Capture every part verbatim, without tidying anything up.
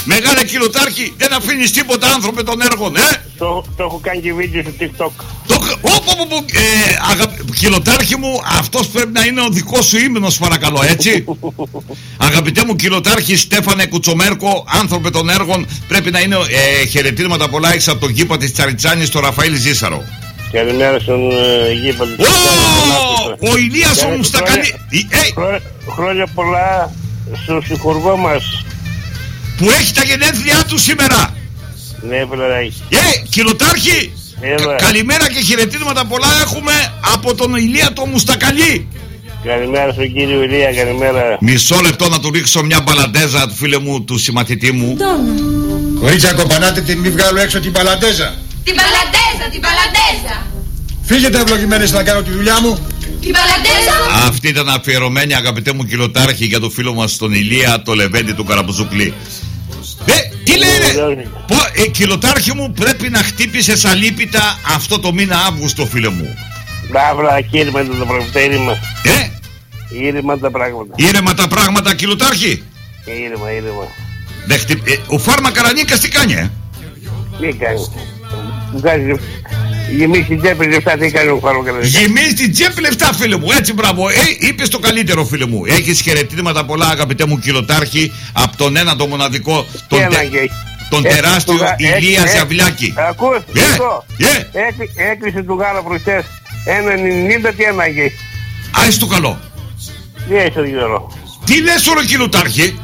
Μεγάλε Κιλοτάρχη, δεν αφήνεις τίποτα άνθρωπε των έργων, ε! Το, το έχω κάνει και βίντεο στο TikTok. Το, οπ, οπ, οπ, ε, αγα, Κιλοτάρχη μου, αυτός πρέπει να είναι ο δικός σου ύμνος, παρακαλώ, έτσι. Αγαπητέ μου Κιλοτάρχη Στέφανε Κουτσομέρκο, άνθρωπε των έργων, πρέπει να είναι ε, χαιρετίσματα πολλά έχεις από τον γήπα της Τσαριτσάνης στο Ραφαήλ Ζήσαρο. Καλημέρα στον ε, γήπα της Τσαριτσάνης. Ο Ηλίας ο Μουστακαλή. Χρόνια πολλά στον συγχωργό μας που έχει τα γενέθλιά του σήμερα. Ναι, πλεράκι. Ε, Κιλοτάρχη, κα, καλημέρα και χαιρετίσματα πολλά έχουμε από τον Ηλία τον Μουστακαλή. Καλημέρα στον κύριο Ηλία, καλημέρα. Μισό λεπτό να του ρίξω μια μπαλαντέζα του φίλε μου, του συμμαθητή μου. Κορίτσια, κομπανάτε την, μη βγάλω έξω την μπαλαντέζα. Την μπαλαντέζα, την μπαλαντέζα. Φύγετε ευλογημένες να κάνω τη δουλειά μου. Την μπαλαντέζα. Αυτή ήταν αφιερωμένη, αγαπητέ μου Κιλοτάρχη, για το φίλο μας τον Ηλία, το Λεβέντη του Καραμπουζουκλή. Ε, τι λέει ρε, Πο, ε, Κιλοτάρχη μου, πρέπει να χτύπησες αλίπητα αυτό το μήνα Αύγουστο, φίλε μου. Μπράβο, και ήρεμα τα πράγματα, ήρεμα. Ε, ήρεμα τα πράγματα. Ήρεμα τα πράγματα, Κιλοτάρχη. Ήρεμα, ήρεμα. Δεν χτυ... ε, ο Φάρμα Καρανίκας τι κάνει, ε? Τι κάνει. Βγάζει, γεμίζει την τσέπη λεφτά, τι κάνει ο Φάρμα Καρανίκας. Γεμίζει την τσέπη λεφτά, φίλε μου, έτσι μπράβο. Ε, είπες το καλύτερο, φίλε μου. Έχεις χαιρετίσματα πολλά, αγαπητέ μου Κιλοτάρχη, από τον ένα το μοναδικό, τον, τε... τον ε, τεράστιο Ηλία Ζαβλιάκη. Ακούς, yeah, yeah. Έκλεισε του γάλα προχτές ένα ενενήντα, τι ανάγκη. Άις το καλό. Τι έχεις το γερό. Τι λες τώρα, Κιλοτάρχη?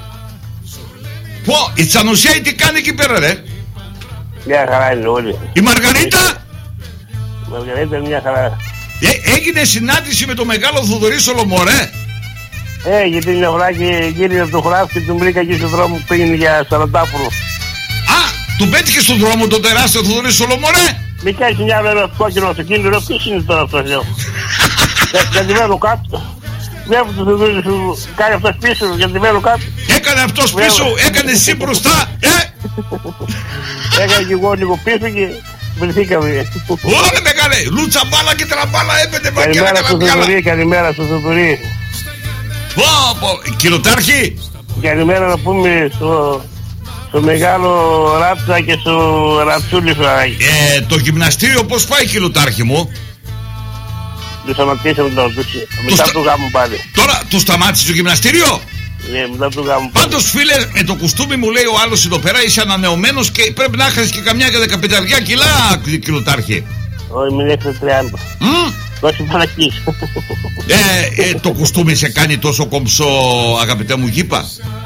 Πω, η Τσανουσέη τι κάνει εκεί πέρα, ρε? Μια χαρά είναι όλοι. Η Μαργαρίτα? Η Μαργαρίτα είναι μια χαρά. Ε, έγινε συνάντηση με το μεγάλο Θοδωρή Σολομορέ. Ε, γιατί μια φορά και γύριζε από το χωράφι και τον βρήκα εκεί στον δρόμο που πήγαινε για Σαραντάφουρο. Α, του πέτυχε στον δρόμο τον τεράστιο Θοδωρή Σολομορέ. Μη κάνεις μια μέρα κόκκινο αυτοκίνητο, λέω, ποιος είναι τώρα αυτός, λέω. Κατημένο κάτω. Βλέπω το Θοδωρή σου, κάνει αυτός πίσω, κατημένο κάτω. Έκανε αυτός πίσω, έκανε εσύ μπροστά, ε! Έκανε και εγώ λίγο πίσω και βρεθήκαμε. Ωραία μεγάλε, λούτσα μπάλα και τραμπάλα έπαινε μακέρα καλά πιάλα. Καλημέρα στο Θοδωρή, καλημέρα στο Θοδωρή. Πω, πω, Κιλοτάρχη. Καλημέρα να πούμε στο... στο μεγάλο Ράτσα και στο Ρατσούλη Φραγάκη. Ε, το γυμναστήριο πώς πάει, Κιλοτάρχη μου? Το σταματήσαμε τώρα, μετά στα... του γάμου πάλι. Τώρα το σταμάτησε το γυμναστήριο? Ναι, μετά του γάμου πάλι. Πάντως φίλε, με το κουστούμι μου λέει ο άλλος εδώ πέρα, είσαι ανανεωμένος και πρέπει να έχεις και καμιά και δεκαπενταριά κιλά, Κιλοτάρχη. Όχι, μην έχετε τριάντα. Mm? Δώσε παρακείς. ε, ε, το κουστούμι σε κάνει τόσο κομψό, αγαπητέ μου γήπα?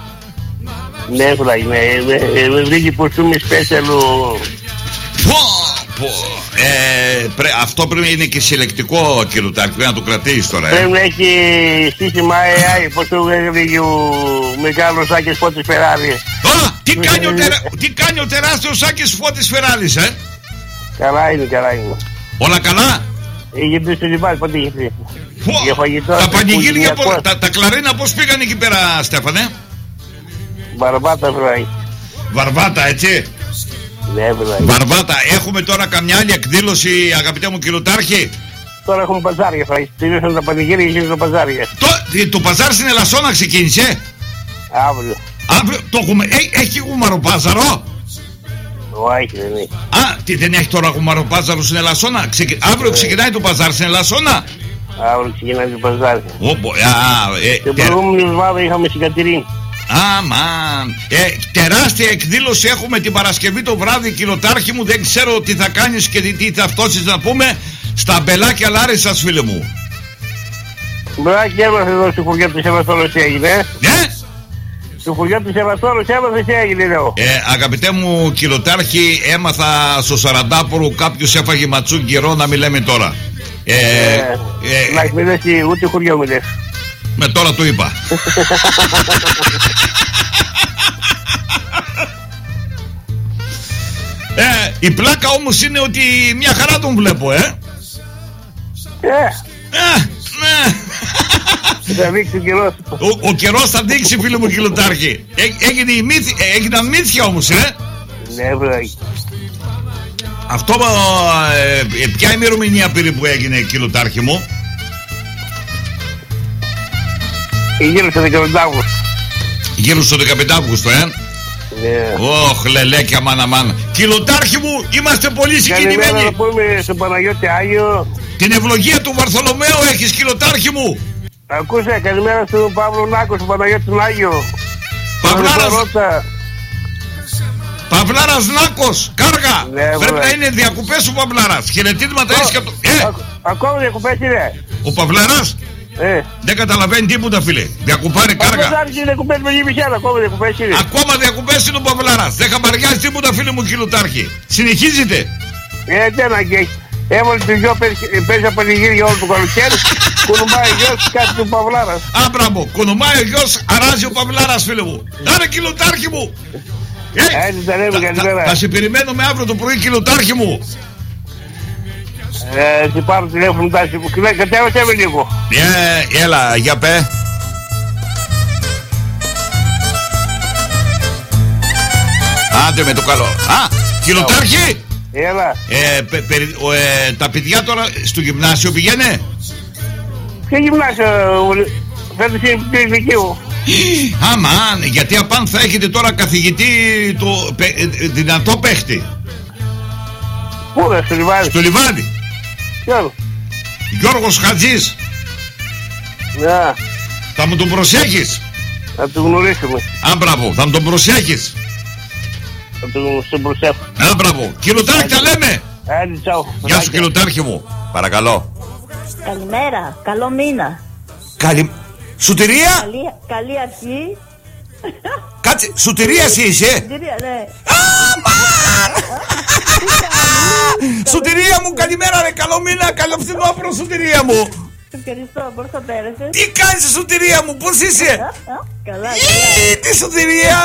Ναι, φράγει, ναι, με βρήκε κουστούμι σπέσιαλο. Πω, πω. Ε, πρέ, αυτό πρέπει να είναι και συλλεκτικό, Κιλοτάρχη, πρέπει να το κρατήσεις τώρα. Πρέπει να έχει σύστημα έι άι, πως το έλεγε ο μεγάλος Σάκης Φώτης Φεράρι. Α, τι κάνει, ο τερα... τι κάνει ο τεράστιος Σάκης Φώτης Φεράρις, ε? Καλά είναι, καλά είναι. Όλα καλά? Είχε πει στο λιβάδι, πότε είχε πει. Τα πανηγύρια, πο... τα, τα κλαρίνα πώς πήγαν εκεί πέρα, Στέφανε? Βαρβάτα, φράγει. Βαρβάτα, έτσι? Ναι, φράγει. Βαρβάτα, έχουμε τώρα καμιά άλλη εκδήλωση, αγαπητέ μου Κιλοτάρχη? Τώρα έχουμε παζάρια, φράγει. Τελείωσαν τα πανηγύρια και γίνονται τα παζάρια. Το, το παζάρι στην Ελασσόνα ξεκίνησε? Αύριο. Αύριο, το έχουμε, Έ, έχει γουμαροπάζαρο? Όχι, δεν έχει. Α, τι δεν έχει τώρα γουμαροπάζαρο στην Ελασσόνα? Ξεκι... Αύριο ξεκινάει το παζάρι στην Ελασσόνα? Αύριο ξεκινάει το παζάρι. Όπο, α, ε, την προηγούμενη εβδομάδα είχαμε στην Κατερίνη. Αμάν, ε, τεράστια εκδήλωση έχουμε την Παρασκευή το βράδυ, Κιλοτάρχη μου. Δεν ξέρω τι θα κάνεις και τι θα φτώσεις να πούμε στα μπελάκια Λάρισσας, φίλε μου. Μπελάκι έμαθε εδώ στο χωριό της Σεβαστόλος έγινε. Ναι. Στο χωριό της Σεβαστόλος έμαθε τι έγινε, λέω. Ε, αγαπητέ μου Κιλοτάρχη, έμαθα στο Σαραντάπουρο κάποιος έφαγε ματσού καιρό, να μην λέμε τώρα. Ε, ε, ε, να εκμετές ούτε χωριό μιλες. Με τώρα το είπα. ε, η πλάκα όμως είναι ότι μια χαρά τον βλέπω, ε. Ε, ε, ε. Θα δείξει ο καιρός. Ο, ο καιρός θα δείξει, φίλε μου Κιλοτάρχη. Έ, έγινε η μύθ, ε, έγιναν μύθια όμως, ε. Ναι, βράδυ. Αυτό, ε, ποια ημερομηνία πήρε που έγινε, Κιλοτάρχη μου? Γύρω στο δεκαπέντε Αύγουστο. Γύρω στο δεκαπέντε Αύγουστο, ε. Ωχ, λελέκια μάνα μάνα. Κιλοτάρχη μου, είμαστε πολύ συγκινημένοι. Καλημέρα να πούμε στον Παναγιώτη Άγιο. Την ευλογία του Βαρθολομαίου έχεις, κιλοτάρχη μου. Ακούσε, καλημέρα στον Παύλο Νάκο, στον Παναγιώτη τον Άγιο. Παυλάρας, Παυλάρας Νάκος, κάργα. Ναι, πρέπει βρε. να είναι διακοπές ο Παυλάρας. Χαιρετίσματα έχεις και το... Ε, Α, ακόμα διακοπές είναι. ο Παυλάρας Ε. δεν καταλαβαίνει τίποτα, φίλε. Διακοπάρει κάργα. Ακόμα διακοπές με γυμισιά, ακόμα διακοπές είναι. Ακόμα διακοπές είναι ο Παυλάρας. Δεν χαμπαριάζει τίποτα, φίλε μου, κιλοτάρχη. Συνεχίζεται. Ε, τι ανάγκη έχει. Έβαλε το γιο πέρσι από πανηγύρια όλο το καλοκαίρι. Κουνουμπάει ο γιος κάτι του Παυλάρας. Α, μπράβο. Κουνομάει ο γιος, αράζει ο Παυλάρας, φίλε μου. Άρα, κιλοτάρχη μου. Ε, Έτσι τα λέμε, θα- καλημέρα. θα, θα σε περιμένουμε αύριο το πρωί, κιλοτάρχη μου. Ε, τι πάρω τηλέφωνο, τάση που κλαίει, κατέβασε με λίγο. Ε, έλα, για πέ. Άντε με το καλό. Α, κιλοτάρχη. Έλα. Ε, πε- περι- ο, ε, τα παιδιά τώρα στο γυμνάσιο πηγαίνε. Ποιο γυμνάσιο, φέτος είναι πιο ηλικίου. Αμάν, γιατί απάν θα έχετε τώρα καθηγητή το πε- ε, ε, δυνατό παίχτη. Πού ρε, στο λιβάδι. Στο Λιβάδι. Ποιο. Γιώργος Χατζής. Ναι, Θα μου τον προσέχεις. να το γνωρίσουμε. Α, μπράβο, θα μου τον προσέχεις. Να το στον προσέχω. Α, μπράβο. Κιλοτάρχη, τα λέμε. Άντε, τσάου. Γεια σου, κιλοτάρχη μου. Παρακαλώ. Καλημέρα, καλό μήνα. Καλη... Σωτηρία. Καλή, καλή αρχή. Κάτσε, σωτηρία εσύ είσαι. Κυρία, ναι. Σωτηρία μου, καλημέρα ρε, καλό μήνα, καλό φθινόπωρο, σωτηρία μου. Ευχαριστώ, πώς θα πέρασες. Τι κάνεις, σωτηρία μου, πώς είσαι. Α, α, Καλά, Ι, Τι σωτηρία.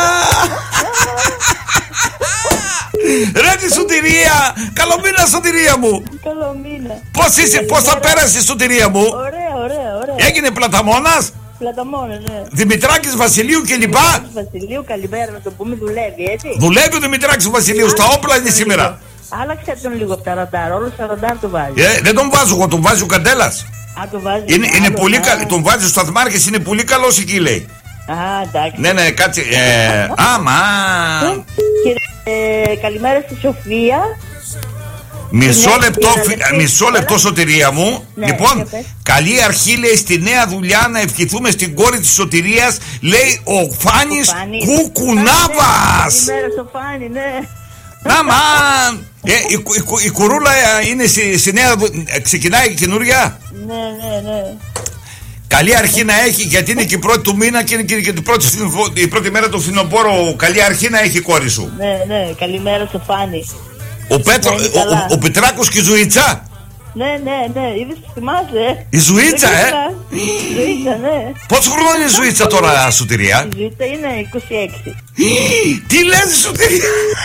Ρε τη σωτηρία, καλό μήνα, σωτηρία μου. καλό μήνα. Πώς είσαι, πώς θα πέρασες, σωτηρία μου. Ωραία, ωραία, ωραία. Έγινε πλαταμόνας, Πλαταμόνα, ναι. Δημητράκης Βασιλείου κλπ. Βασιλείου, καλημέρα, να το πούμε, δουλεύει, έτσι. Δουλεύει ο Δημητράκης Βασιλείου, στα όπλα είναι σήμερα. Άλλαξε τον λίγο από τα ραντάρ, όλο στα ραντάρ το βάζει. Ε, δεν τον βάζω εγώ, τον βάζει ο Καντέλας. Α, το βάζει. Είναι, είναι άλλο, πολύ α. καλό, τον βάζει στους σταθμάρχες, είναι πολύ καλός εκεί λέει. Α, εντάξει. Ναι, ναι, κάτσε. Ε, άμα. Κύριε, ε, καλημέρα στη Σοφία. Μισό Ναι, λεπτό, είναι φι- αδερφή. μισό λεπτό, σωτηρία μου. Ναι, Λοιπόν, για πες. καλή αρχή λέει στη νέα δουλειά να ευχηθούμε στην κόρη της σωτηρίας, λέει ο Φάνης Ο Φάνης. Κουκουνάβας. Καλημέρα στο Φάνη, ναι. Αμάν. Ε, η, κου- η, κου- η κουρούλα ε, είναι στη, στη νέα δου- ε, ξεκινάει καινούρια. Ναι, ναι, ναι. Καλή αρχή να έχει, γιατί είναι και η πρώτη του μήνα και είναι και η πρώτη, φθινοπο- η πρώτη μέρα του φθινοπόρου. Καλή αρχή να έχει η κόρη σου. Ναι, ναι, καλημέρα στο Φάνη. Ο, Πέτρο, είναι ο, καλά. ο, ο Πετράκος και η Ζουίτσα. Ναι, ναι, ναι, είδες τι θυμάσαι. ε. Η Ζουίτσα, Δεν ε. ξεχνάς. Η Ζουίτσα, ναι. Πόσο χρόνο είναι η Ζουίτσα τώρα, σωτηρία. Η Ζουίτσα είναι είκοσι έξι. Τι λες, σωτηρία.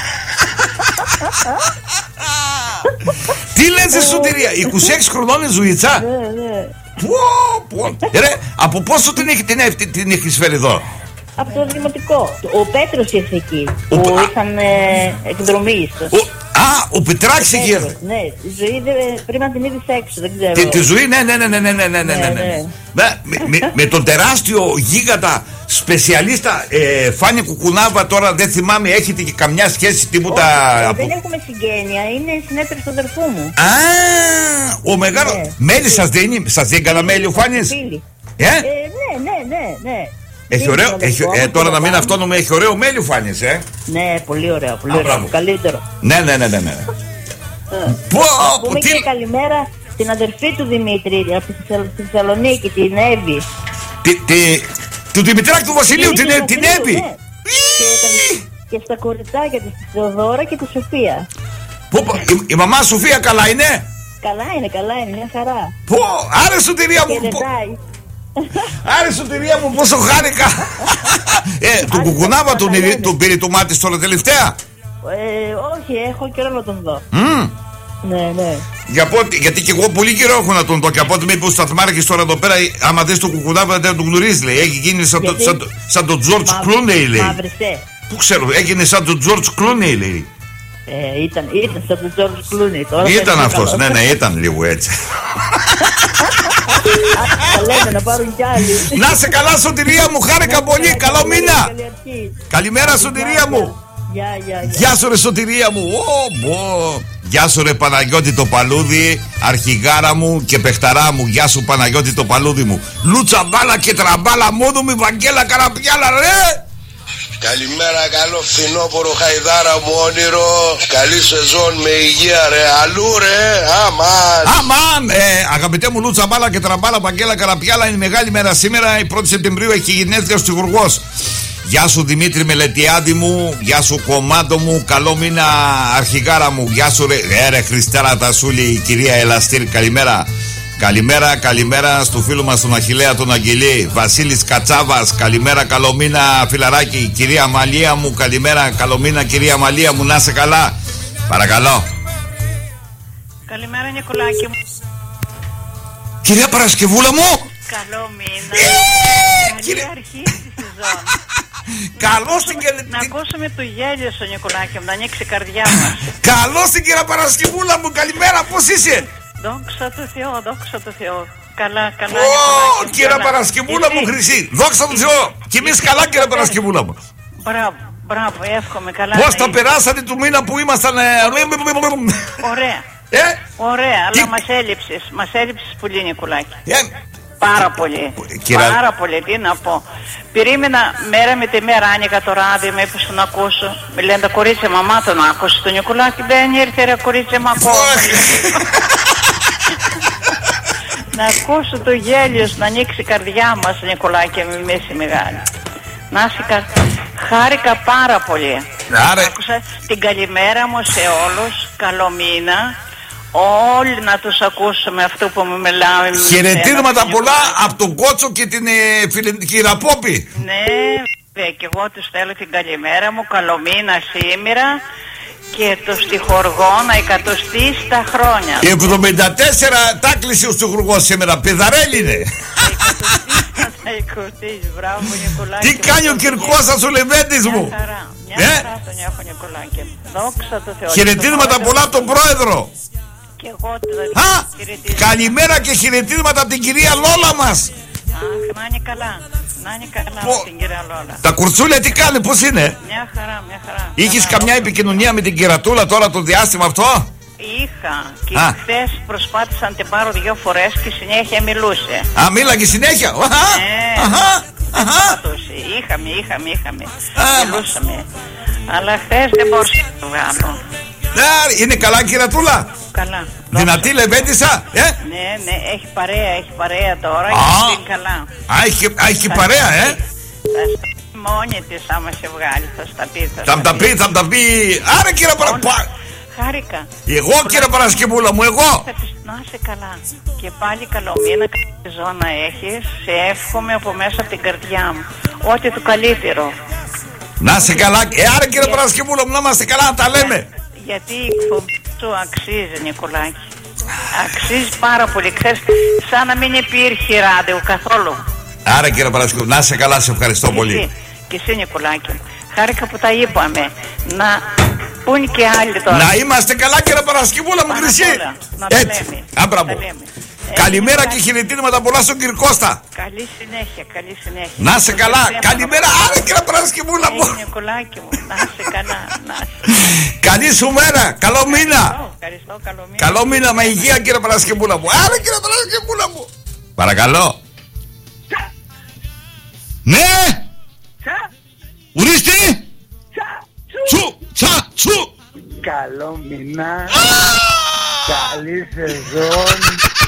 Τι λες, σωτηρία. είκοσι έξι χρονών είναι η Ζουίτσα. Ναι, ναι. Πω, πω. Ρε, από πόσο την, έχει, την, την, την έχεις φέρει εδώ. Από το δημοτικό. Ο Πέτρος ήρθε εκεί. Ο Που Πε- είχαν ε, εκδρομείς. Ο, α, ο Πετράκης εκεί Πέτρος, ήρθε. ναι, η ζωή δεν- πρέπει να την είδες έξω, δεν ξέρω. Τη, τη ζωή, ναι, ναι, ναι, ναι, ναι, ναι, ναι, ναι, ναι. ναι. Με, με, με τον τεράστιο γίγαντα σπεσιαλίστα ε, Φάνη Κουκουνάβα, τώρα δεν θυμάμαι, έχετε και καμιά σχέση τίποτα. Όχι, από... δεν έχουμε συγγένεια, είναι συνέτερος του αδερφού μου. Α, ο μεγάλο. Ναι. Μέλι σας δίνει, σας δίνει κανένα μέλι ο Φάνης. Φίλοι. Ε, Ε, ναι, ναι, ναι, ναι. έχει Δίνει ωραίο, τον έχει, αδερφό ε, μου, τώρα τον να μην παπά αυτό μου. νομίζει, έχει ωραίο μέλι ο Φάνης, ε. Ναι, πολύ ωραίο, πολύ Α, ωραίο. μπράβο. Καλύτερο. Ναι, ναι, ναι, ναι, ναι. Πω, Να πω, πούμε τι... και καλημέρα στην αδερφή του Δημήτρη από τη Θεσσαλ- στη Θεσσαλονίκη, την Εύη. τι, τι, του Δημητράκη του Βασιλείου, την, Του την Βασιλείου, Εύη. ναι. Και, και στα κοριτσάκια της, τη Θεοδώρα και τη Σοφία. Πω, πω, η, η μαμά Σοφία καλά είναι. Καλά είναι, καλά είναι, μια χαρά. Πω, άρε σωτηρία μου. πω- Χαιρετάει. Άρε σωτηρία μου, πόσο χάρηκα. Ε, του Άρε, Κουκουνάβα τα τον, καταλαβαίνεις. τον πήρε το μάτι τώρα τελευταία. Ε, όχι, έχω καιρό να τον δω. Μμμ. Ναι, ναι. Για πότε, γιατί και εγώ πολύ καιρό έχω να τον δω. Και από ό,τι με είπε ο Σταθμάρχης τώρα εδώ πέρα, άμα δεις τον Κουκουνάβα δεν τον γνωρίζει, λέει. Έχει γίνει σαν, το, Γιατί? σαν, το, σαν τον George Clooney, λέει. Μαύρισε. Πού ξέρω, έγινε σαν τον George Clooney, λέει. Ε, ήταν, ήταν σαν τον George Clooney. Τώρα Ήταν δεν αυτός, είναι ναι, καλό. ναι, ήταν λίγο έτσι. Τα λέμε να πάρουν κι άλλοι. Να σε καλά, Σωτηρία μου, χάρηκα πολύ. Καλό μήνα. Καλημέρα, Σωτηρία μου. Γεια, γεια, γεια. Γεια σου ρε Σωτηρία μου. Ω, μπο. Γεια σου ρε Παναγιώτη το παλούδι, αρχηγάρα μου και παιχταρά μου. Γεια σου Παναγιώτη το παλούδι μου. Λούτσα μπάλα και τραμπάλα μόνο μου, Βαγγέλα Καραπιάλα ρε. Καλημέρα, καλό φθινόπωρο, χαϊδάρα μου όνειρο. Καλή σεζόν με υγεία ρε. Αλλού ρε, αμάν. Αμάν, ε, αγαπητέ μου Λούτσα μπάλα και τραμπάλα, Βαγγέλα Καραπιάλα, είναι μεγάλη μέρα σήμερα. Η πρώτη Σεπτεμβρίου έχει γενέθλια στους Υπουργός. Γεια σου Δημήτρη Μελετιάδη μου, γεια σου κομμάτο μου, καλό μήνα αρχηγάρα μου. Γεια σου ρε, ε, ρε Χριστάρα Τασούλη, η κυρία Ελαστήρ, καλημέρα. Καλημέρα, καλημέρα στο φίλο μας τον Αχιλλέα τον Αγγελή. Βασίλης Κατσάβας, καλημέρα, καλό μήνα φιλαράκι. Κυρία Μαλία μου, καλημέρα, καλό μήνα κυρία Μαλία μου, να σε καλά. Παρακαλώ. Καλημέρα Νικολάκη μου. Κυρία Παρασκευούλα μου. Καλό μήνα. Ε, Καλή κύριε... αρχή στη σεζόν. Καλώς την και... Να ακούσουμε το γέλιο σου Νικολάκη μου, να ανοίξει η καρδιά μας. Καλώς την κυρία Παρασκευούλα μου, καλημέρα, πώς είσαι? Δόξα τω Θεώ, δόξα τω Θεώ. Καλά, καλά. Ω, κυρία Παρασκευούλα μου χρυσή. Δόξα τω Θεώ. Και εμείς καλά κυρία Παρασκευούλα μου. Μπράβο, μπράβο, εύχομαι καλά. Πώς τα περάσατε του μήνα που ήμασταν? Ωραία. Ε? Ωραία, αλλά Τι... μας έλειψες. Μας έλειψες πολύ Νικολάκη. Ε? Πάρα πολύ. Κυρα... Πάρα πολύ, τι να πω. Περίμενα μέρα με τη μέρα, άνοιγα το ράδιο, με είπες τον ακούσω. Με λένε τα κορίτσια, μαμά τον άκουσε. Το Νικολάκη δεν ήρθε ρε κορίτσια μ' ακόμα. Να ακούσω το γέλιο σου, να ανοίξει η καρδιά μας Νικολάκη με μέση μεγάλη. Να είσαι κα... Χάρηκα πάρα πολύ. Άρα... Άκουσα την καλημέρα μου σε όλους. Καλό μήνα. Όλοι να τους ακούσουμε αυτό που μου μιλάμε. Χαιρετίσματα πολλά από τον Κότσο και την ε, Χειραπόπη. Ναι, βέβαια, και εγώ τους θέλω την καλημέρα μου. Καλό μήνα σήμερα. Και το στιχοργό να εκατοστήσει τα χρόνια. εβδομήντα τέσσερα τα κλείσε ο στιχοργός σήμερα. Πεδαρέλη είναι. Μπράβο Νικολάκη. Τι κάνει ο Κυρκώστας ο Λεβέντης μου? Μια χαρά, μια χαρά τον έχω Νικολάκη. Δόξα τω Θεώ. Χαιρετίσματα πολλά από τον πρόεδρο. Και εγώ Α, καλημέρα και χαιρετίσματα από την κυρία Λόλα μας. Αχ, να είναι καλά. Να είναι καλά Πο... την κυρία Λόλα. Τα κουρτσούλια τι κάνει, πώς είναι? Μια χαρά, μια χαρά. Είχες καμιά επικοινωνία με την κερατούλα τώρα το διάστημα αυτό? Είχα και Α. χθες προσπάθησα να την πάρω δύο φορές και συνέχεια μιλούσε. Α, μίλαγε συνέχεια. Ναι, αχα, αχα. Είχαμε, είχαμε, είχαμε. Μιλούσαμε. Αλλά χθες δεν μπορούσα να το βγάλω. Είναι καλά κερατούλα? Καλά. Δυνατή Λεβέντισσα, ε? Ναι, ναι, έχει παρέα, έχει παρέα τώρα και είναι καλά. Α, έχει, έχει παρέα, ε? Θα στα πει μόνη της άμα σε βγάλει, θα στα πει. Θα μου τα πει, θα μου τα πει. Άρα κύριε Παρασκευούλα. Χάρηκα. Εγώ κύριε Παρασκευούλα μου, εγώ. Να είσαι καλά. Και πάλι καλό μήνα, καλή ζωή να έχεις. Σε εύχομαι από μέσα από την καρδιά μου. Ό,τι το καλύτερο. Να είσαι καλά. Ε, άρα κύριε Παρασκευούλα μου, να είμαστε καλά, να τα λέμε. Γιατί η εκπομπή σου αξίζει Νικολάκη. Αξίζει πάρα πολύ. Ξέρεις, σαν να μην υπήρχε ράδιο καθόλου. Άρα κύριε Παρασκευούλα, να είσαι καλά, σε ευχαριστώ και πολύ. Εσύ, και εσύ Νικολάκη. Χάρηκα που τα είπαμε. Να πούν και άλλοι τώρα. Να είμαστε καλά κύριε Παρασκευούλα μου χρυσή. Έτσι. Άμπραβο. Καλημέρα και χαιρετίσματα πολλά στον κύριο Κώστα. Καλή συνέχεια, καλή συνέχεια. Να σε καλά, καλημέρα, άρα κύριε Παρασκευούλα μου. Νικολάκη μου, να σε καλά, να σε. Καλή σου μέρα, καλό μήνα. Ευχαριστώ, καλό μήνα. Καλό μήνα με υγεία κύριε Παρασκευούλα μου. Άρα κύριε Παρασκευούλα μου. Παρακαλώ. Ναι. Ορίστε. Τσου, τσα, τσου. Καλό μήνα. Καλή σεζόν.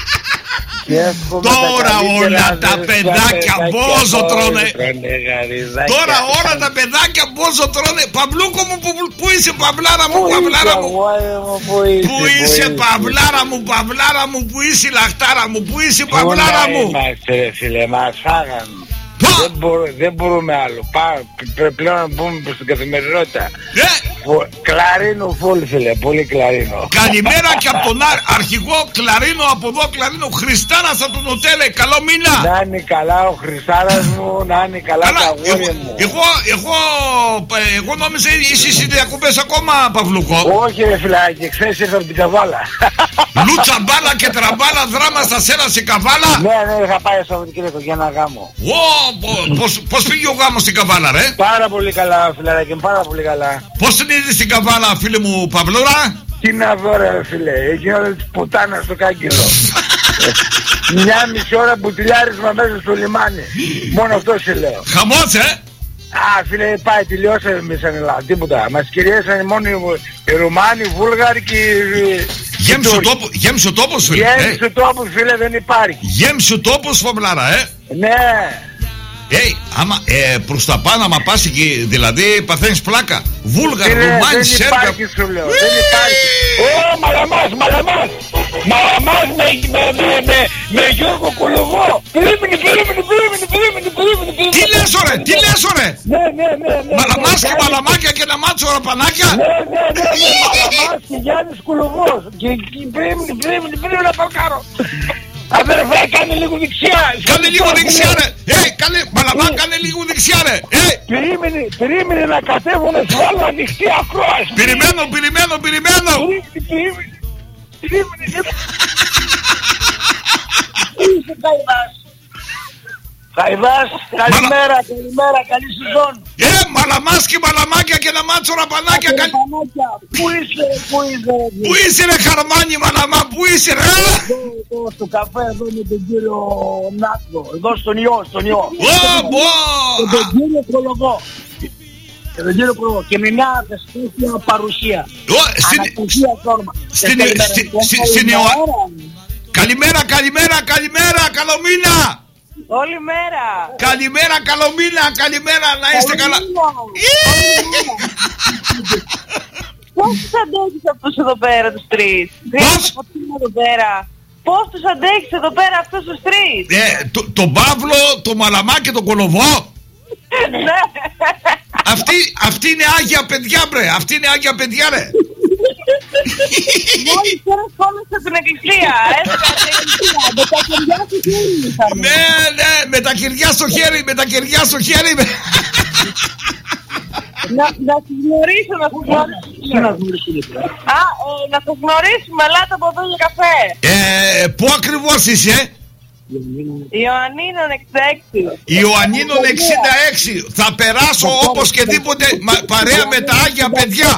Τώρα όλα τα παιδάκια μπόζο τρώνε. Τώρα όλα τα παιδάκια μπόζο τρώνε. Παυλούκο μου, πού είσαι παυλάρα μου, παυλάρα μου? Πού είσαι παυλάρα μου, παυλάρα μου? Πού είσαι λαχτάρα μου, πού είσαι παυλάρα μου? Είμαστε φίλε, μας φάγαν. Δεν, μπορώ, δεν μπορούμε άλλο. Πάμε, πρέπει πλέον να μπούμε προς την καθημερινότητα. Κλαρίνο φουλ φίλε, πολύ κλαρίνο. Καλημέρα και από τον αρχηγό Κλαρίνο, από εδώ Κλαρίνο, Χριστάνας από τον Οτέλε, καλό μήνα. Να είναι καλά ο Χριστάνας μου, να είναι καλά τα αγόρια μου. Εγώ, εγώ, εγώ νόμιζα είσαι στις διακοπές ακόμα, Παυλούκο. Όχι ρε φιλάκι, χθες ήρθα από την Καβάλα. Λούτσα μπάλα και τραμπάλα, δράμα στα σένα στην Καβάλα. Ναι, ναι, είχα πάει Σαββατοκύριακο για ένα γάμο. Ω, πώς, πώς πήγε ο γάμος στην Καβάλα, ρε? Πάρα πολύ καλά, φιλαράκι, πάρα πολύ καλά. Πώς την είδες στην Καβάλα, φίλε μου Παυλούρα? Τι να δω, ρε φίλε, εκεί όλα της πουτάνα στο κάγκελο. Μια μισή ώρα μπουτιλιάρισμα μέσα στο λιμάνι. Μόνο αυτό σε λέω. Χαμός, ε! Α, φίλε, πάει, τελειώσαμε εμείς σαν Ελλάδα, τίποτα. Μας κυριέσανε μόνο οι Ρουμάνοι, οι Βούλγαροι και οι... Γέμψου τόπος, φίλε. Γέμψου τόπος, φίλε, δεν υπάρχει. Γέμψου τόπος, Φαυλάρα, ε! Ναι. Ε, άμα ε, προς τα πάνω, άμα πας εκεί, δηλαδή παθαίνεις πλάκα. Βούλγαρ, Ρουμάνι, Σέρβια. Δεν υπάρχει, σου λέω, δεν υπάρχει. Ω, μαλαμάς, μαλαμάς. Μαλαμάς με, με, με, με, με Γιώργο Κολοβό. Περίμενε, περίμενε, περίμενε, περίμενε, περίμενε. Τι λες, ωραία, τι λες, ωραία. Ναι, ναι, ναι, ναι. Μαλαμάς και μαλαμάκια και ένα μάτσο ραπανάκια. Ναι, ναι, ναι, ναι, Μαλαμάς και Γιάννης Κολοβός. Και περίμενε, περίμενε, περίμενε να παρκάρω. Αδερφέ, κάνε λίγο δεξιά. Κάνε λίγο δεξιά, ρε. Ε, κάνε, Μαλαμά, κάνε λίγο δεξιά, ρε. Ε. Περίμενε, περίμενε να κατέβω να σου βάλω ανοιχτή ακρόαση. Περιμένω, περιμένω, περιμένω. Περίμενε, περίμενε, περίμενε. Είσαι Χαϊδάς. Χαϊδάς, καλημέρα, καλημέρα, καλή σεζόν. Ε, Μαλαμάς και μαλαμάκια και ένα μάτσο ραπανάκια. Καλ... Πού είσαι, πού είσαι. Πού είσαι, ρε Χαρμάνι, Μαλαμά, πού είσαι, ρε. Εδώ, εδώ, στο καφέ, εδώ με τον κύριο Νάτκο, εδώ στον Ιώ, στον Ιώ. Ω, μπο. Και τον κύριο Κολοβό. Και τον κύριο Κολοβό. Και με μια δεσπόθεια παρουσία. Ανακουσία φόρμα. Στην Ιωάννη. Καλημέρα, καλημέρα, καλημέρα, καλό μήνα. Όλη μέρα. Καλημέρα, καλό μήνα, καλημέρα, να είστε καλά. Πώς τους αντέχεις αυτούς εδώ πέρα τους τρεις? Πώς? Εδώ πέρα. Πώς τους αντέχεις εδώ πέρα αυτούς τους τρεις? Ε, το, τον Παύλο, τον Μαλαμά και τον Κολοβό. Αυτή, αυτή είναι άγια παιδιά, μπρε. Αυτή είναι άγια παιδιά, ρε. Μόλις τώρα σκόλεσα στην εκκλησία. Έσαι στην εκκλησία. Με τα κεριά στο χέρι. Ναι, ναι, με τα κεριά στο χέρι, με τα κεριά στο χέρι. Να, να σας γνωρίσω, να σας γνωρίσω. Α, ε, να σας γνωρίσουμε, ελάτε από εδώ για καφέ. Ε, πού ακριβώς είσαι? Ιωαννίνων εξήντα έξι. Ιωαννίνων εξήντα έξι. Θα περάσω όπως και δίποτε παρέα με τα άγια παιδιά.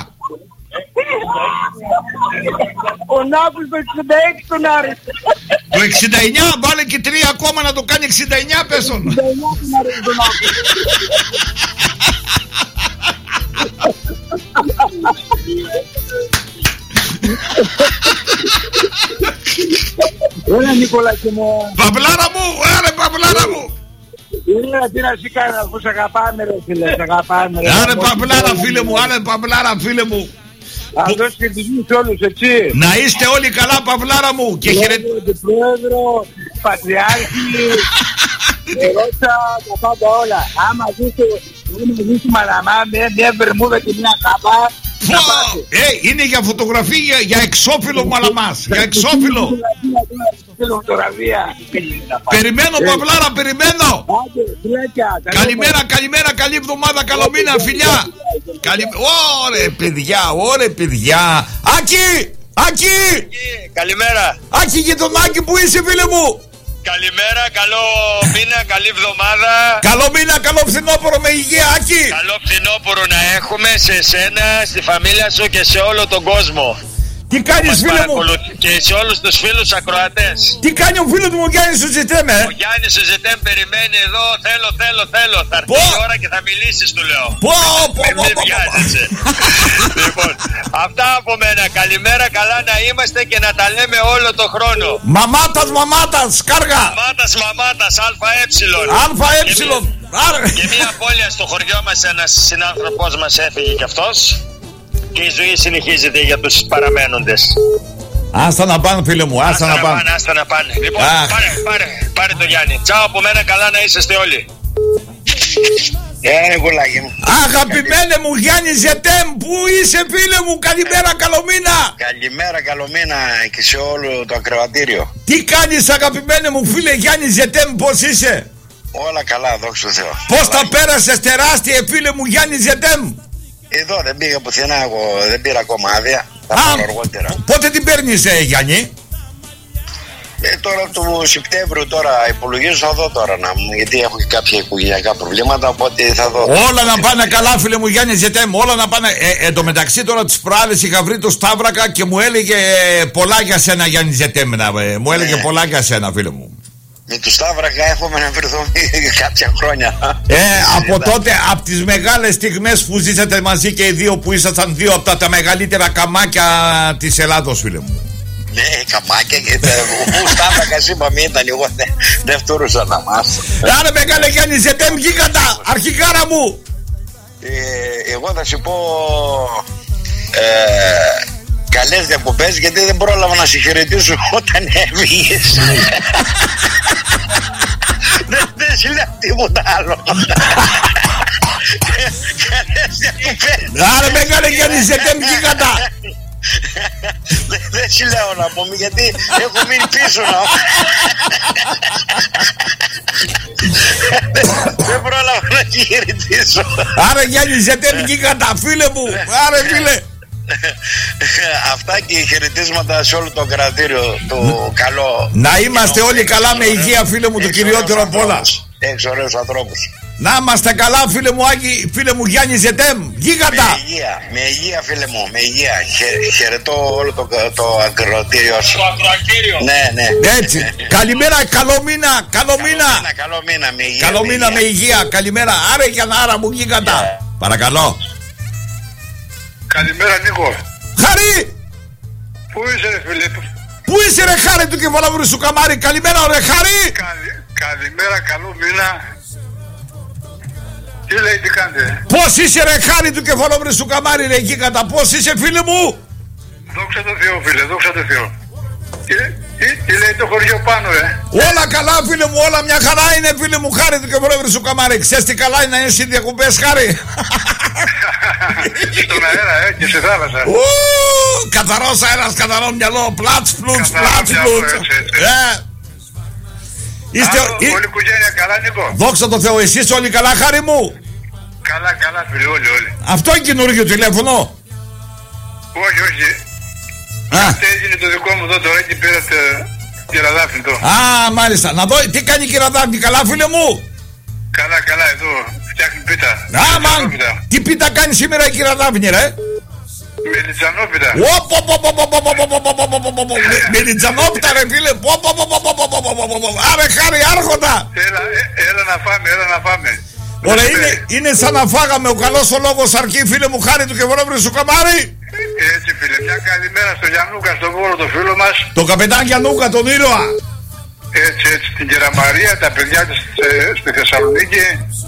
Ο Νάπολης το εξήντα έξι τον άρισε. Το εξήντα εννιά, βάλε και τρία ακόμα να το κάνει εξήντα εννιά, πες τον. εξήντα εννιά τον άρισε τον Νάπολη. Έλα Νικολάκη μου. Παυλάρα μου, άρε Παυλάρα μου. Έλα, τι να σου κάνω, αφού σ' αγαπάμε ρε φίλε, σ' αγαπάμε ρε. Άρε Παυλάρα φίλε μου, άρε Παυλάρα φίλε μου. Αν δώσεις και τους μους όλους, έτσι. Να είστε όλοι καλά, Παυλάρα μου. Και χαιρετώ. Πρόεδρο, Πατριάρχη, Ρώσα, τα πάντα όλα. Άμα ζήσει Μαλαμά με μια βερμούδα και μια καπά. Ε, είναι για φωτογραφία, για, για εξώφυλλο Μαλαμάς. Για εξώφυλλο. Περιμένω Παυλάρα, περιμένω. Καλημέρα, καλημέρα, καλή εβδομάδα, καλό μήνα, φιλιά. Καλη... Ωρε παιδιά, ωρε παιδιά. Άκη, Άκη. Καλημέρα. Άκη, γειτονάκι, που είσαι φίλε μου? Καλημέρα, καλό μήνα, καλή εβδομάδα. Καλό μήνα, καλό φθινόπωρο με υγεία, Άκη. Καλό φθινόπωρο να έχουμε σε σένα, στη φαμίλια σου και σε όλο τον κόσμο. Τι κάνεις φίλε μου? Και σε όλους τους φίλους ακροατές. Τι κάνει ο φίλος μου ο Γιάννης ο Ζετέμ, ε? Ο Γιάννης ο Ζετέμ περιμένει εδώ, θέλω, θέλω, θέλω. Θα έρθει η ώρα και θα μιλήσεις, του λέω. Πω, πω, πω, Μην βιάζεσαι. Λοιπόν, αυτά από μένα. Καλημέρα, καλά να είμαστε και να τα λέμε όλο το χρόνο. Μαμάτας, μαμάτας, κάργα. Μαμάτας, μαμάτας, ΑΕ. ΑΕ. Και μία απώλεια στο χωριό μας, ένας συνάνθρωπός μας έφυγε κι αυτός. Και η ζωή συνεχίζεται για τους παραμένοντες. Άστα να πάνε φίλε μου, άστα, άστα να, να πάνε. πάνε Άστα να πάνε. Λοιπόν, πάρε, πάρε, πάρε το Γιάννη. Τσάω από μένα, καλά να είσαστε όλοι. Ε, γουλάκι μου. Αγαπημένε μου Γιάννη Ζετέμ, πού είσαι φίλε μου? Καλημέρα, καλό μήνα. Καλημέρα, καλό μήνα και σε όλο το ακροατήριο. Τι κάνεις αγαπημένε μου φίλε Γιάννη Ζετέμ, πώς είσαι? Όλα καλά, δόξα τω Θεώ. Πώς τα πέρασες τεράστια φίλε μου Γιάννη Ζετέμ? Εδώ δεν πήγα πουθενά, εγώ δεν πήρα ακόμα άδεια. Θα Α, πάρω αργότερα. πότε την παίρνεις, ε, Γιάννη? Ε, τώρα του Σεπτέμβριου τώρα υπολογίζω, θα δω τώρα να μου, γιατί έχω και κάποια οικογενειακά προβλήματα, οπότε θα δω. Όλα να πάνε καλά, φίλε μου Γιάννη Ζετέμ, όλα να πάνε. Ε, εν τω μεταξύ τώρα τις προάλλες είχα βρει το Σταύρακα και μου έλεγε πολλά για σένα, Γιάννη Ζετέμ, ε, μου έλεγε ναι. πολλά για σένα, φίλε μου. Με του Σταύρακα έχουμε να βρεθούμε κάποια χρόνια. Ε, από τότε, από τις μεγάλες στιγμές που ζήσατε μαζί και οι δύο, που ήσασταν δύο από τα, τα μεγαλύτερα καμάκια της Ελλάδος, φίλε μου. Ναι, καμάκια και τα Σταύρακας είπαμε ήταν, εγώ δεν, δεν φτωρούσα να μάθω. Άρα μεγάλε Γιάννη Ζετέμ, γίγαντα, αρχικάρα μου. Ε, εγώ θα σου πω ε, καλές διακοπές, γιατί δεν πρόλαβα να σε χαιρετήσω όταν έβγες. Δεν, δεν σου λέω τίποτα άλλο. Καλές διακοπές. Άρα μεγάλε Γιάννη Ζετέμ, γίγαντα. Δεν σου λέω να πούμε, γιατί έχω μείνει πίσω να... Δεν πρόλαβα να τη χαιρετήσω. Άρα Γιάννη Ζετέμ, γίγαντα, φίλε μου. Άρα φίλε. Αυτά και οι χαιρετίσματα σε όλο το κρατήριο, το καλό. Να είμαστε όλοι καλά με υγεία, φίλε μου, το κυριότερο απ' όλα. Έξω ωραίους ανθρώπους. Να είμαστε καλά, φίλε μου Άγγι, φίλε μου Γιάννη Ζετέμ, γίγαντα. Με υγεία, με υγεία, φίλε μου, με υγεία. Χαι, χαιρετώ όλο το, το ακροατήριο σου. Το ακροατήριο. Ναι, ναι. Έτσι. Καλημέρα, καλό μήνα, καλό μήνα. Καλό μήνα, με υγεία. Καλό μήνα με υγεία, καλημέρα. Άρε Γιαννάρα μου, γίγαντα. Yeah. Παρακαλώ. Καλημέρα, Νίκο. Χαρή! Πού είσαι, ρε φίλε? Πού είσαι, ρε Χάρη του Κεφαλαύρου σου καμάρι? Καλημέρα, ρε Χαρή! Καλη, καλημέρα, καλό μήνα. Τι λέει, τι κάνετε? Πώς είσαι, ρε Χάρη του Κεφαλαύρου σου καμάρι, ρε γίγαντα? Πώς είσαι, φίλε μου? Δόξα τω Θεώ, φίλε, δόξα τω Θεώ. Τι, τι, τι λέει το χωριό πάνω, ε? Όλα καλά, φίλε μου, όλα μια χαρά είναι, φίλε μου. Χάρη του Κεφαλαύρου σου καμάρι. Ξέρεις τι καλά είναι να είναι στις διακοπές, Χάρη? Στον αέρα, ε, και στη θάλασσα. Ου, καθαρός αέρας, καθαρό μυαλό. Πλάτς, φλουτς, πλάτς, φλουτς. Είστε όλη η οικογένεια καλά, Νίκο? Δόξα τω Θεώ, εσείς όλοι καλά, Χάρη μου? Καλά, καλά, φίλε, όλοι, όλοι. Αυτό είναι καινούργιο τηλέφωνο? Όχι, όχι. Αυτό έγινε το δικό μου εδώ τώρα και πήρα το κυραδάφνη το. Α, μάλιστα. Να δω, τι κάνει η κυραδάφνη, καλά, φίλε μου? Καλά, καλά, εδώ φτιάχνει πίτα. Α, μαν, τι πίτα κάνει σήμερα η κυραδάφνη, ρε? Μελιτζανόπιτα. Μελιτζανόπιτα, ρε φίλε. Άρε Χάρη, άρχοντα. Έλα να φάμε, έλα να φάμε. Ωραία, είναι, είναι σαν να φάγαμε ο καλός ο λόγος αρκεί, φίλε μου, Χάρη του Κεφαλαύρου σου καμάρι. Έτσι, φίλε, μια καλημέρα στο Γιαννούκα, στον Βόλο, το φίλο μας. Το καπετάν Γιαννούκα, τον ήρωα. Έτσι, έτσι, την κυρία Μαρία, τα παιδιά της ε, στη Θεσσαλονίκη,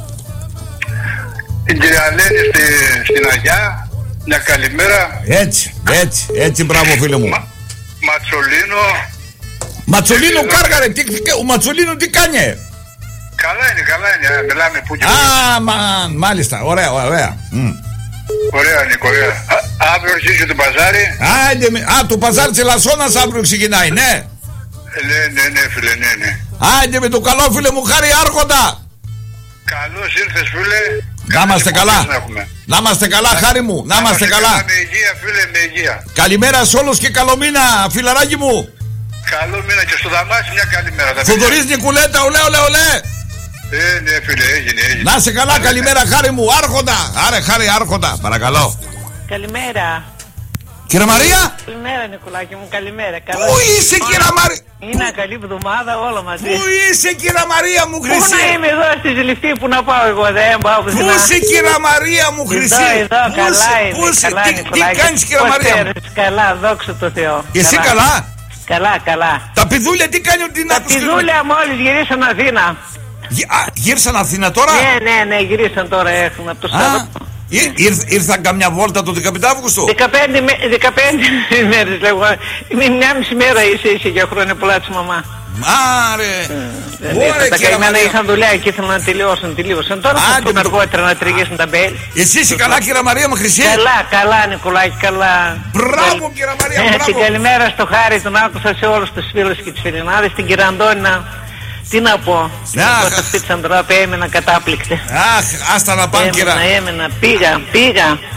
την κυρία Λένη στη, στην Αγιά, μια καλημέρα. Έτσι, έτσι, έτσι, μπράβο φίλε μου. Μα, Ματσολίνο. Ματσολίνο κάργαρε, τι, ο Ματσολίνο τι κάνει? Καλά είναι, καλά είναι, μιλάμε που και Α, μα, μάλιστα, ωραία, ωραία. Mm. Ωραία, Νίκο, ωραία. Αύριο αρχίζει το παζάρι. Α, α, το παζάρι της Ελασσόνας αύριο ξεκινάει, ναι. Ναι, ναι, ναι, φίλε, ναι, ναι. Άντε με το καλό, φίλε μου, Χάρη, άρχοντα. Καλώς ήρθες, φίλε. Να είμαστε καλά. Να είμαστε καλά, Χάρη μου, να είμαστε καλά. Με υγεία, φίλε, με υγεία. Καλημέρα σε όλους και καλό μήνα, φιλαράκι μου. Καλό μήνα και στο Δαμάσι μια καλημέρα. Θοδωρής Νικουλέτα, ολέ, ολέ, ολέ. Ε, ναι, φίλε, έγινε, έγινε. Να είσαι καλά, καλημέρα, Χάρη μου, άρχοντα. Άρε, Χάρη, άρχοντα, παρακαλώ. Καλημέρα. Κύριε Μαρία. Καλημέρα, Νικολάκη μου, καλημέρα. Καλώς... Πού είσαι, κύριε Μαρία? Είναι καλή εβδομάδα, όλα μαζί. Πού είσαι, κύριε Μαρία μου, χρυσή? Πού να είμαι εδώ στη Ζηλιφτή, που να πάω εγώ, δεν πάω πουθενά. Πού είσαι, κύριε Μαρία μου, χρυσή? Εδώ, εδώ, πού καλά είσαι, είναι, είσαι, καλά, τι, Νικολάκη. Τι κάνεις, κύριε Μαρία μου? Καλά, δόξα τω Θεώ. Και εσύ καλά? Καλά, καλά. Τα πηδούλια τι κάνει ότι να Τα πηδούλια μόλις γυρίσαν Αθήνα. Α, γύρισαν Αθήνα τώρα? Ναι, ναι, ναι, γυρίσαν τώρα, έχουν από το Σάββατο. Ήρθαν καμιά βόλτα το δεκαπέντε Αύγουστο? δεκαπέντε μέρες λέγω. Μια μισή μέρα είσαι, είσαι για χρόνια πολλά της μαμά. Άρε. Ωραία, τα καημένα είχαν δουλειά και ήθελαν να τελειώσουν, τελείωσαν. Τώρα θα έρθουν αργότερα να τριγέσουν τα μπέλ. Εσύ είσαι καλά, κύριε Μαρία μου, χρυσή? Καλά, καλά, Νικολάκη, καλά. Μπράβο, κύριε Μαρία, μπράβο. Την καλημέρα στο Χάρη, τον άκουσα σε όλους τους φίλους και τις φιλινάδες. Την κυρία Αντώνινα. Τι να πω, στο σπίτι της Ανδράπη έμενα κατάπληκτε. Αχ, άστα να πάνε, κύριε. Έμενα, έμενα, πήγα, πήγα.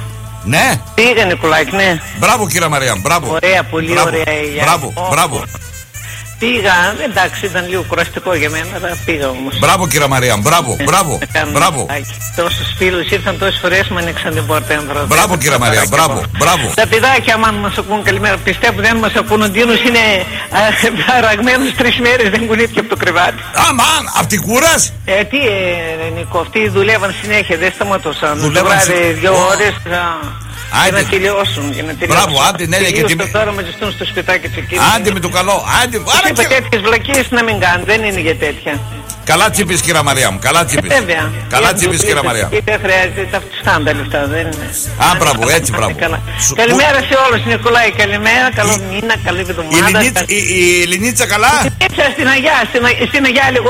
Ναι. Πήγα, Νικολάκη, ναι. Μπράβο, κύριε Μαρία, μπράβο. Ωραία, πολύ μπράβο. ωραία. Μπράβο, oh, μπράβο. Πήγα, εντάξει, ήταν λίγο κουραστικό για μένα, αλλά πήγα όμως. Μπράβο, κύριε Μαρία, μπράβο, μπράβο. Μπράβο. Τόσους φίλους ήρθαν τόσες φορές, μου άνοιξαν την πόρτα. Μπράβο, κύριε Μαρία, μπράβο, μπράβο. Τα παιδάκια, άμα μας ακούν, καλημέρα. Πιστεύω δεν μας ακούν. Ο Ντίνος είναι αραγμένος τρεις μέρες, δεν κουνήθηκε από το κρεβάτι. Αμάν, απ' την κούρας. Ε, τι, ε, Νικό, αυτοί δουλεύαν συνέχεια, δεν σταματούσαν. Δουλεύαν το βράδυ, δύο oh. ώρες. Για να τελειώσουν, για να τελειώσουν. Μπράβο, άντε, ναι, και τι... τώρα μαζιστούν στο σπιτάκι της εκεί. Άντε με το καλό, άντε. Άρα και... τέτοιες βλακίες να μην κάνουν, δεν είναι για τέτοια. Καλά τσίπης, κύριε Μαρία μου, καλά τσίπης. Ε, βέβαια. Καλά τσίπης, κύριε Μαρία. Δεν χρειάζεται τα φτάντα λεφτά, δεν είναι. Α, μπράβο, έτσι, μπράβο. Καλημέρα σε όλους, Νικολάη, καλημέρα, καλό μήνα, καλή εβδομάδα. Η Ελληνίτσα καλά. Στην Αγιά, στην Αγιά λίγο,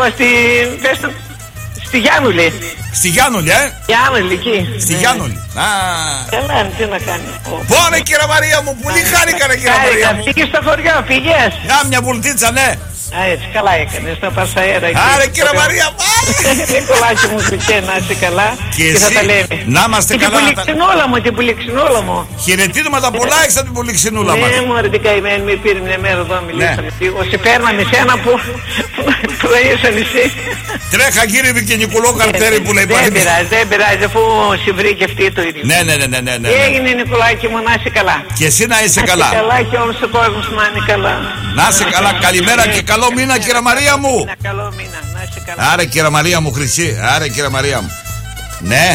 στη Γιάννουλη. Στη Γιάννουλη, ε! Γιάννουλη, εκεί. Στη Γιάννουλη. Α. Καλά, τι να κάνει. Πόρε, κύριε Μαρία μου, πολύ χάρηκα, κύριε Μαρία μου. Πήγες στο χωριό, πήγες. Α, μια βουλτίτσα, ναι. Α, έτσι, καλά έκανες, να πας αέρα εκεί. Άρε, κύριε Μαρία μου. Νικολάκη μου, κουτσέ, να είσαι καλά. Και θα τα λέμε. Να είμαστε καλά. Την πουλιξινόλα μου, την πουλιξινόλα μου. Χαιρετίσματα πολλά έχεις από την πουλιξινόλα μας. Ναι, μωρέ, τι καημένη, με πήρε μια μέρα εδώ, μιλήσαμε λίγο. Σε παίρναμε σένα που θα ήσαν εσύ. Τρέχα, κύριε Βικενικουλό Καρτέρι που λέει πάλι. Δεν πειράζει, δεν πειράζει, αφού σε βρήκε αυτή το ίδιο. Ναι, ναι, ναι, ναι, ναι. Έγινε, Νικολάκη μου, να είσαι καλά. Και εσύ να είσαι καλά. Να είσαι καλά και όλος ο κόσμος να είναι καλά. Να είσαι καλά, καλημέρα και καλό μήνα, κύριε Μαρία μου. Καλό μήνα, να είσαι καλά. Άρε, κύριε Μαρία μου, χρυσή, άρε, κύριε Μαρία μου. Ναι.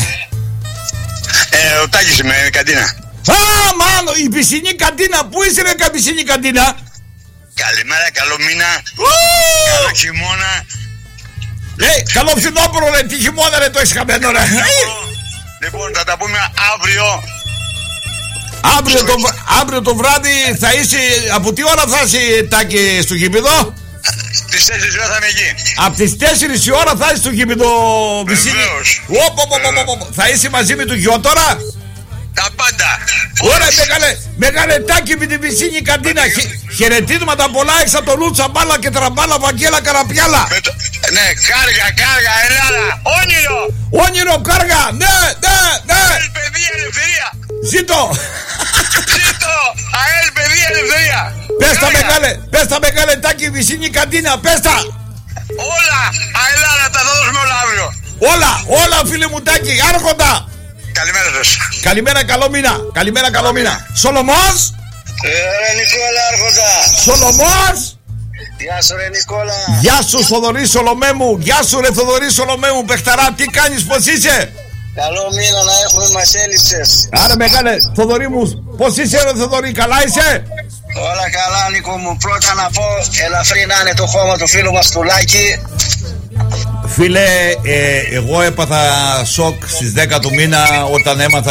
Ε, ο Τάκης είμαι, η καντίνα. Α, μάλλον, η πισινή καντίνα, πού είσαι ρε πισινή καντίνα. Καλημέρα, καλό μήνα. Καλό χειμώνα. Ε, καλό φθινόπωρο ρε, τι χειμώνα ρε, το έχεις χαμένο ρε. Λοιπόν, θα τα πούμε αύριο. Αύριο το, αύριο το βράδυ θα είσαι, από τι ώρα θα είσαι, Τάκη, στο γήπεδο? Στις τέσσερις ώρα θα είμαι εκεί. Από τις τέσσερις η ώρα θα είσαι στο γήπεδο Βυσίνη. Βεβαίως. Θα είσαι μαζί με τον γιο τώρα. Τα πάντα. Ωραία, μεγάλε, μεγάλε Τάκη με την Βυσίνη καντίνα. Χαιρετίσματα πολλά έχεις από το Λούτσα Μπάλα και Τραμπάλα Βαγγέλα Καραπιάλα. Το... Ναι, κάργα, κάργα, Ελλάδα. Όνειρο. Όνειρο, κάργα, ναι, ναι, ναι. ΑΕΛ, παιδεία, ελευθερία. Ζήτω. Ζήτω. ΑΕΛ, παιδεία, ελευθερία. Πες τα μεγάλε, πες τα μεγάλε Τάκη Βυσίνη καντίνα, πες τα. Όλα, Ελλάδα, τα θα δώσουμε όλα αύριο. Όλα, όλα φίλε μου Τάκη, άρχοντα. Καλημέρα σας. Καλημέρα, καλό μήνα. Καλημέρα, καλό μήνα. Σολομός. Ε, ρε Νικόλα, άρχοντα. Σολομός. Γεια σου ρε Νικόλα. Γεια σου Θοδωρή Σολομέ μου. Γεια σου ρε Θοδωρή Σολομέ μου. Παιχταρά, τι κάνεις, πως είσαι? Καλό μήνα να έχουμε, μας έλειψες. Άρα μεγάλε Θοδωρή μου, πως είσαι ρε Θοδωρή, καλά είσαι? Όλα καλά Νίκο μου. Πρώτα να πω ελαφρύ να είναι το χώμα του φίλου μας του Λάκη. Φίλε, ε, εγώ έπαθα σοκ στις δέκα του μήνα όταν έμαθα